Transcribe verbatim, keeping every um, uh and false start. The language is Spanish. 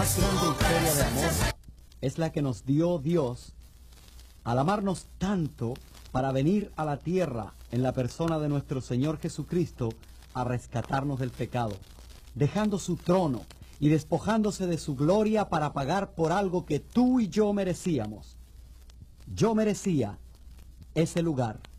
más grande historia de amor es la que nos dio Dios al amarnos tanto para venir a la tierra en la persona de nuestro Señor Jesucristo a rescatarnos del pecado, dejando su trono y despojándose de su gloria para pagar por algo que tú y yo merecíamos. Yo merecía ese lugar